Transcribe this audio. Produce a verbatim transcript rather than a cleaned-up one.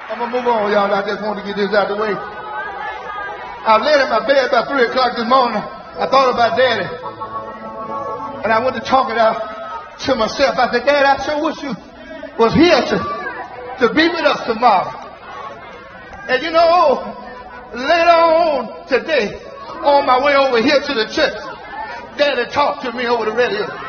I'm going to move on, y'all. I just wanted to get this out of the way. I laid in my bed about three o'clock this morning. I thought about Daddy. And I went to talk it out to myself. I said, Dad, I sure wish you was here to, to be with us tomorrow. And you know, later on today, on my way over here to the church, Daddy talked to me over the radio.